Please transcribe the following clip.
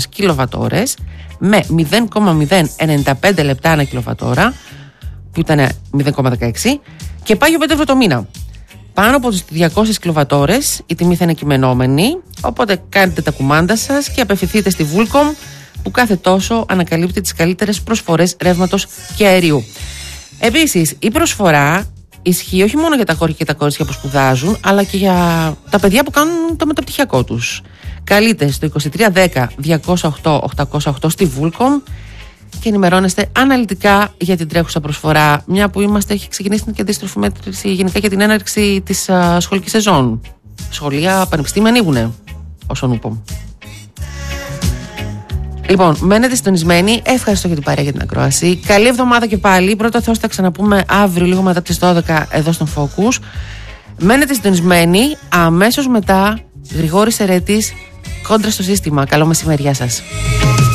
κιλοβατόρες με 0,095 λεπτά ανά κιλοβατόρα, που ήταν 0,16, και πάγιο 5 ευρώ το μήνα. Πάνω από τις 200 κιλοβατόρες η τιμή θα είναι κειμενόμενη, οπότε κάνετε τα κουμάντα σας και απευθυνθείτε στη Vulcom, που κάθε τόσο ανακαλύπτει τις καλύτερες προσφορές ρεύματος και αερίου. Επίσης, η προσφορά ισχύει όχι μόνο για τα αγόρια και τα κορίτσια που σπουδάζουν, αλλά και για τα παιδιά που κάνουν το μεταπτυχιακό τους. Καλείτε στο 2310 208 808 στη Vulcom και ενημερώνεστε αναλυτικά για την τρέχουσα προσφορά, μια που έχει ξεκινήσει και αντίστροφη μέτρηση γενικά για την έναρξη της σχολικής σεζόν. Σχολεία, πανεπιστήμια ανοίγουνε, όσον ούπο. Λοιπόν, μένετε συντονισμένοι. Ευχαριστώ για την παρέα, για την ακρόαση. Καλή εβδομάδα και πάλι. Πρώτα θα τα ξαναπούμε αύριο, λίγο μετά τις 12, εδώ στον Focus. Μένετε συντονισμένοι. Αμέσως μετά, Γρηγόρης Ερέτης, Κόντρα στο σύστημα. Καλό μεσημέρι, γεια σας.